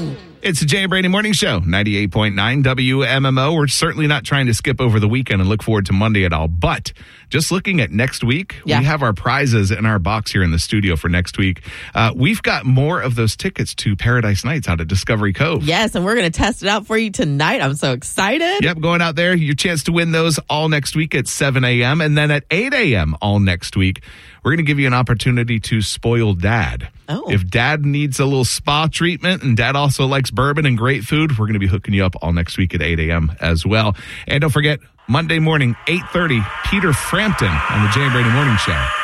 It's the Jay and Brady Morning Show, 98.9 WMMO. We're certainly not trying to skip over the weekend and look forward to Monday at all. But just looking at next week, we have our prizes in our box here in the studio for next week. We've got more of those tickets to Paradise Nights out at Discovery Cove. Yes, and we're going to test it out for you tonight. I'm so excited. Yep, going out there, your chance to win those all next week at 7 a.m. And then at 8 a.m. all next week, we're going to give you an opportunity to spoil Dad. Oh. If Dad needs a little spa treatment and Dad also likes bourbon and great food, we're going to be hooking you up all next week at 8 a.m. as well. And don't forget, Monday morning, 8:30, Peter Frampton on the Jay and Brady Morning Show.